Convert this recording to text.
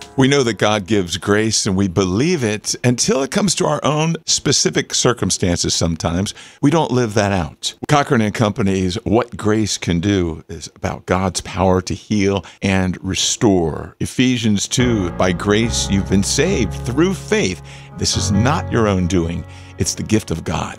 We know that God gives grace and we believe it until it comes to our own specific circumstances sometimes. We don't live that out. Cochran and Company's What Grace Can Do is about God's power to heal and restore. Ephesians 2, by grace you've been saved through faith. This is not your own doing. It's the gift of God.